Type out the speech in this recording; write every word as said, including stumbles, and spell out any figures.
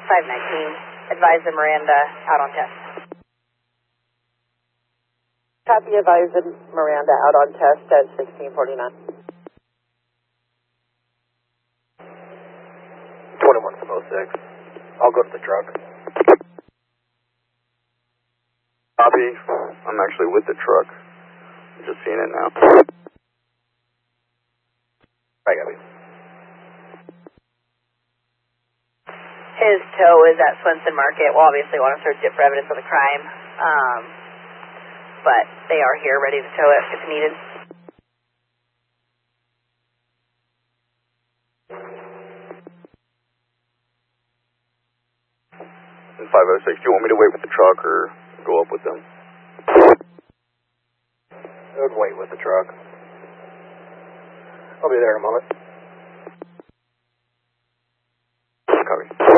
five nineteen, advise the Miranda out on test. Copy, advise the Miranda out on test at sixteen forty-nine. twenty-one from oh six. I'll go to the truck. Copy. I'm actually with the truck. I'm just seeing it now. I got you. His tow is at Swenson Market. We'll obviously want to search it for evidence of the crime. Um, but they are here ready to tow it if needed. five oh six, do you want me to wait with the truck or go up with them? I would wait with the truck. I'll be there in a moment. Copy.